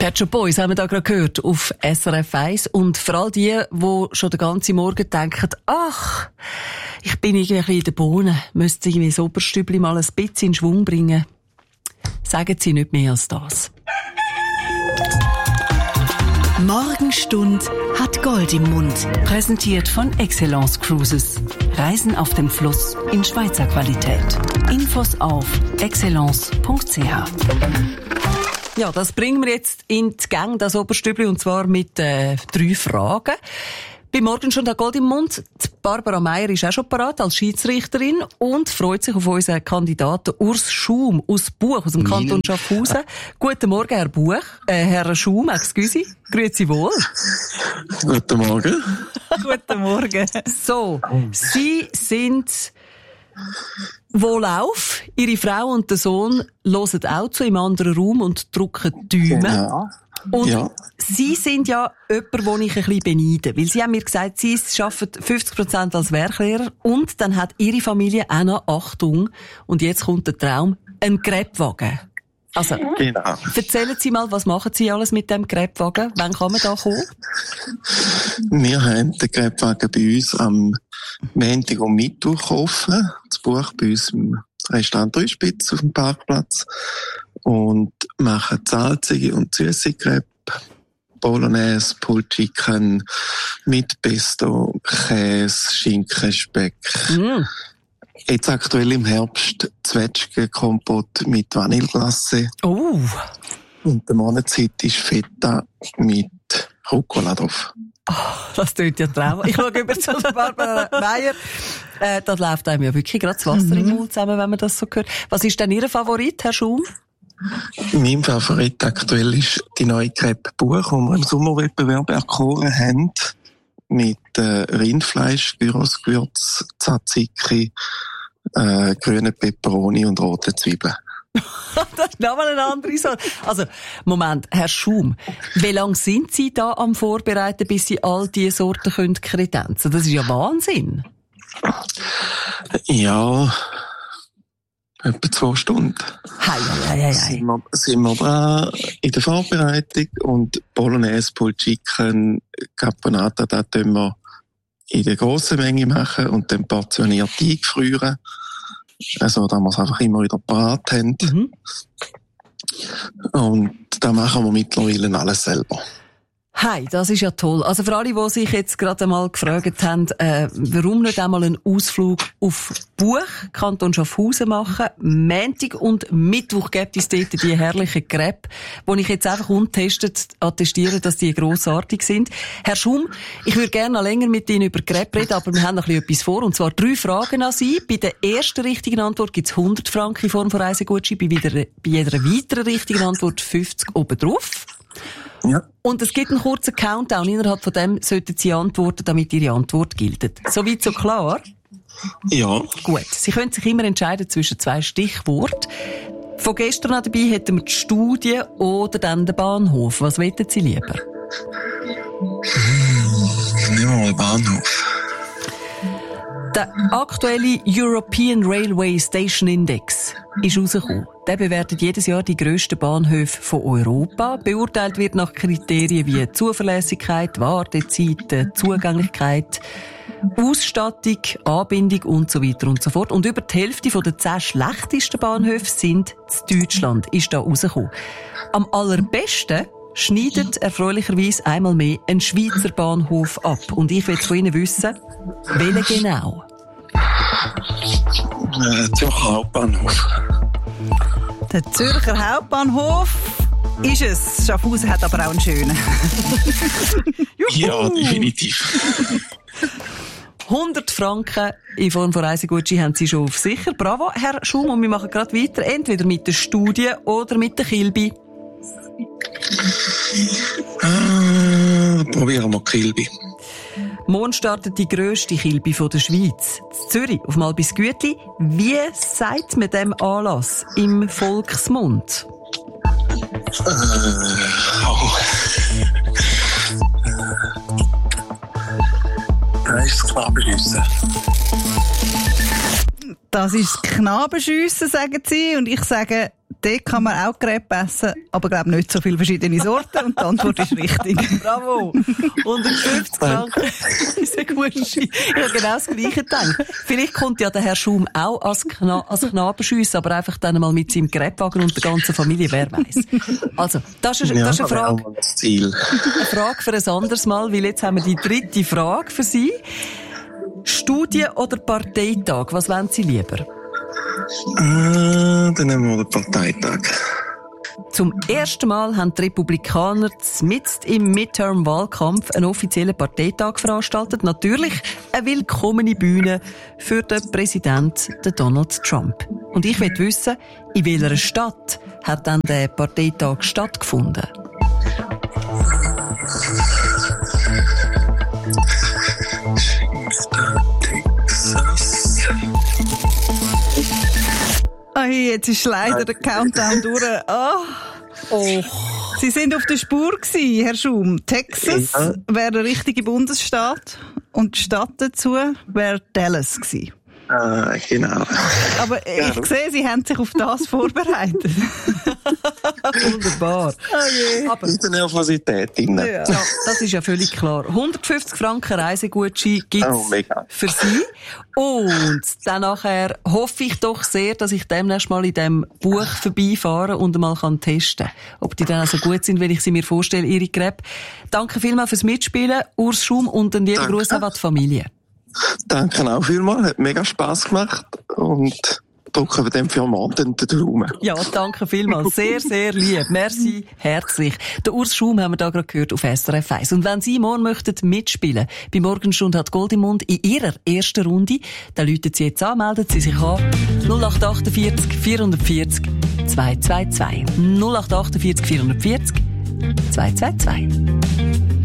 Pet Shop Boys haben wir da gerade gehört auf SRF 1. Und vor allem die schon den ganzen Morgen denken, ach, ich bin irgendwie in der Bohne, müsste irgendwie das Oberstübli mal ein bisschen in Schwung bringen. Sagen Sie nicht mehr als das. Morgenstund hat Gold im Mund. Präsentiert von Excellence Cruises. Reisen auf dem Fluss in Schweizer Qualität. Infos auf excellence.ch. Ja, das bringen wir jetzt in die Gang, das Oberstübli, und zwar mit 3 Fragen. Bei Morgenstund hat Gold im Mund. Die Barbara Meier ist auch schon parat als Schiedsrichterin und freut sich auf unseren Kandidaten Urs Schum aus Buch, aus dem Kanton Schaffhausen. Guten Morgen, Herr Schum, excuse. Grüezi wohl. Guten Morgen. Guten Morgen. So, Sie sind wohlauf. Ihre Frau und der Sohn hören auch zu im anderen Raum und drücken die Daumen. Ja. Und ja. Sie sind ja jemand, den ich ein bisschen beneide. Weil Sie haben mir gesagt, Sie arbeiten 50% als Werklehrer und dann hat Ihre Familie auch noch, Achtung, und jetzt kommt der Traum, einen Gräbwagen. Also, Genau. Erzählen Sie mal, was machen Sie alles mit dem Gräbwagen? Wann kann man da kommen? Wir haben den Gräbwagen bei uns am Montag und Mittwoch offen. Das Buch bei uns im Restaurant Dreispitz auf dem Parkplatz. Und machen salzige und süße Gräb, Bolognese, Pulled Chicken mit Pesto, Käse, Schinken, Speck. Jetzt aktuell im Herbst Zwetschgenkompott mit Vanilleglace. Oh! Und der Monatszeit ist Feta mit Rucola drauf. Oh, das tönt ja traurig. Ich schaue über zu Barbara Meier. Da läuft einem ja wirklich gerade das Wasser im Mund zusammen, wenn man das so hört. Was ist denn Ihr Favorit, Herr Schum? Mein Favorit aktuell ist die neue Crepe Buch, die wir im Sommerwettbewerb erkoren haben. Mit Rindfleisch, Gyrosgewürz, Tzatziki, grünen Peperoni und roten Zwiebeln. Das ist nochmal eine andere Sorte. Also, Moment, Herr Schum, wie lange sind Sie da am Vorbereiten, bis Sie all diese Sorten können kredenzen? Das ist ja Wahnsinn. Ja, etwa 2 Stunden. Hei. Sind wir dran in der Vorbereitung und Bolognese, Pulled Chicken, Caponata, das tun wir in der grossen Menge machen und dann portioniert eingefrieren. Also, dass wir es einfach immer wieder parat haben. Und da machen wir mittlerweile alles selber. Hey, das ist ja toll. Also für alle, die sich jetzt gerade einmal gefragt haben, warum nicht einmal einen Ausflug auf Buch, Kanton Schaffhausen machen. Montag und Mittwoch gibt es dort die herrlichen Gräb, die ich jetzt einfach untestet attestiere, dass die grossartig sind. Herr Schum, ich würde gerne noch länger mit Ihnen über Gräb reden, aber wir haben noch etwas vor. Und zwar 3 Fragen an Sie. Bei der ersten richtigen Antwort gibt es 100 Franken in Form von Reisegutschein. Bei jeder weiteren richtigen Antwort 50 obendrauf. Ja. Und es gibt einen kurzen Countdown. Innerhalb von dem sollten Sie antworten, damit Ihre Antwort gilt. Soweit so klar? Ja. Gut. Sie können sich immer entscheiden zwischen 2 Stichworten. Von gestern an dabei hätten wir die Studie oder dann den Bahnhof. Was wollen Sie lieber? Nehmen wir mal Bahnhof. Der aktuelle European Railway Station Index ist rausgekommen. Der bewertet jedes Jahr die grössten Bahnhöfe von Europa. Beurteilt wird nach Kriterien wie Zuverlässigkeit, Wartezeiten, Zugänglichkeit, Ausstattung, Anbindung und so weiter und so fort. Und über die Hälfte der 10 schlechtesten Bahnhöfe sind in Deutschland, ist da rausgekommen. Am allerbesten schneidet erfreulicherweise einmal mehr ein Schweizer Bahnhof ab. Und ich will von Ihnen wissen, welchen genau? Zürcher Hauptbahnhof. Der Zürcher Hauptbahnhof ist es. Schaffhausen hat aber auch einen schönen. Ja, definitiv. 100 Franken in Form von Reisegutschein haben Sie schon auf sicher. Bravo, Herr Schum. Und wir machen gerade weiter. Entweder mit der Studie oder mit der Kilby. Probieren wir Kilby. Morgen startet die grösste Kilby der Schweiz. In Zürich, auf Malbisgütli. Wie sagt man dem Anlass im Volksmund? Das ist das Knabenschiessen. Das ist das Knabenschiessen, sagen Sie. Und ich sage, Dort kann man auch Crepe essen, aber glaube nicht so viele verschiedene Sorten. Und die Antwort ist richtig. Bravo! 150 Franken ist ein guter Schein. Ich habe genau das Gleiche gedacht. Vielleicht kommt ja der Herr Schum auch als Knabenschüsse, aber einfach dann mal mit seinem Crepewagen und der ganzen Familie, wer weiß. Also, das ist eine Frage. Das Ziel. Eine Frage für ein anderes Mal, weil jetzt haben wir die dritte Frage für Sie. Studie- oder Parteitag, was wollen Sie lieber? Dann nehmen wir den Parteitag. Zum ersten Mal haben die Republikaner mitten im Midterm-Wahlkampf einen offiziellen Parteitag veranstaltet. Natürlich eine willkommene Bühne für den Präsidenten Donald Trump. Und ich will wissen, in welcher Stadt hat dann der Parteitag stattgefunden? Hey, jetzt ist leider der Countdown durch. Oh. Sie sind auf der Spur gewesen, Herr Schum. Texas wäre der richtige Bundesstaat und die Stadt dazu wäre Dallas gewesen. Genau. Aber ich sehe, Sie haben sich auf das vorbereitet. Wunderbar. Oh Aber ist eine Nervosität drin. ja, das ist ja völlig klar. 150 Franken Reisegutschein gibt's für Sie. Und dann nachher hoffe ich doch sehr, dass ich demnächst mal in diesem Buch vorbeifahre und mal testen kann, ob die dann so gut sind, wenn ich sie mir vorstelle, Ihre Crepe. Danke vielmals fürs Mitspielen, Urs Schum, und einen lieben Gruß an die Familie. Danke auch vielmals, hat mega Spass gemacht und drücken wir dem für morgen den Daumen. Ja, danke vielmals, sehr, sehr lieb. Merci, herzlich. Der Urs Schum haben wir da gerade gehört auf SRF 1. Und wenn Sie morgen möchten mitspielen, bei Morgenstunde hat Gold im Mund in Ihrer ersten Runde, dann läuten Sie jetzt an, melden Sie sich an 0848 440 222. 0848 440 222.